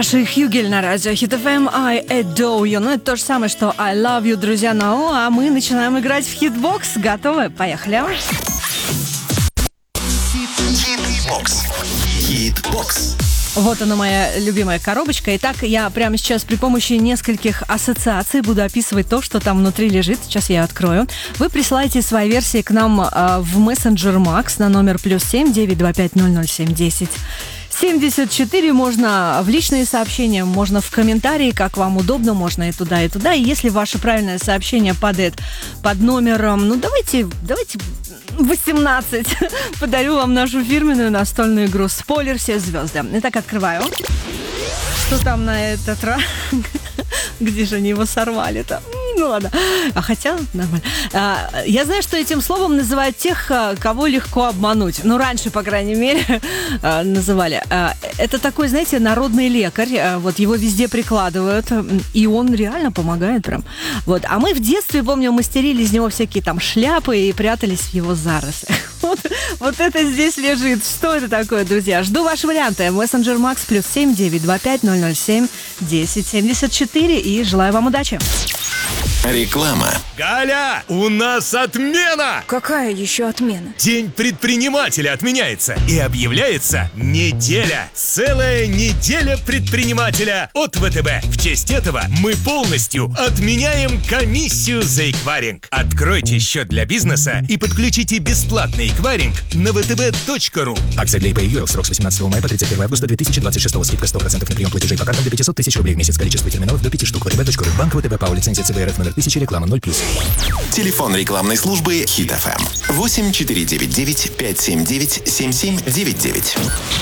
Саша Хьюгель на радио Хит FM. I adore you. Ну, это то же самое, что I love you, друзья. Ну, а мы начинаем играть в хитбокс. Готовы? Поехали. Хитбокс. Вот она, моя любимая коробочка. Итак, я прямо сейчас при помощи нескольких ассоциаций буду описывать то, что там внутри лежит. Сейчас я открою. Вы присылаете свои версии к нам в мессенджер Max на номер +7 925 007 10 74. Можно в личные сообщения, можно в комментарии, как вам удобно, можно и туда, и туда. И если ваше правильное сообщение падает под номером, ну давайте 18, подарю вам нашу фирменную настольную игру «Спойлер. Все звезды». Итак, открываю. Что там на этот раз? Где же они его сорвали-то? Ну ладно. Хотя нормально. Я знаю, что этим словом называют тех, кого легко обмануть. Ну, раньше, по крайней мере, называли. Это такой, знаете, народный лекарь. Вот его везде прикладывают. И он реально помогает прям. Вот. А мы в детстве, помню, мастерили из него всякие там шляпы и прятались в его зарослях. Вот это здесь лежит. Что это такое, друзья? Жду ваши варианты. Мессенджер Max +7 925 007 10 74. И желаю вам удачи. Реклама. Галя, у нас отмена! Какая еще отмена? День предпринимателя отменяется и объявляется неделя. Целая неделя предпринимателя от ВТБ. В честь этого мы полностью отменяем комиссию за эквайринг. Откройте счет для бизнеса и подключите бесплатный эквайринг на vtb.ru. Акция для ИП срок с 18 мая по 31 августа 2026. Скидка 100% на прием платежей по картам до 500 тысяч рублей в месяц. Количество терминалов до 5 штук. vtb.ru. Банк ВТБ ПАО. Лицензия ЦБРФ номер 1000. Реклама 0+. Телефон рекламной службы Хит FM 8499 579 7799.